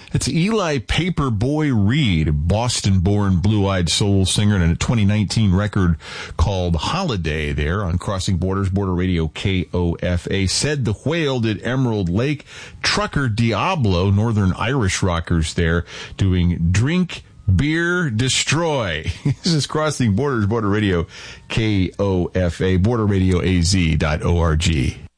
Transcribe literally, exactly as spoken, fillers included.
It's Eli Paperboy Reed, Boston-born blue-eyed soul singer, and a twenty nineteen record called Holiday there on Crossing Borders, Border Radio K O F A. Said the Whale did Emerald Lake. Trucker Diablo, Northern Irish rockers there, doing Drink, Beer, Destroy. This is Crossing Borders, Border Radio K O F A, border radio a z dot org.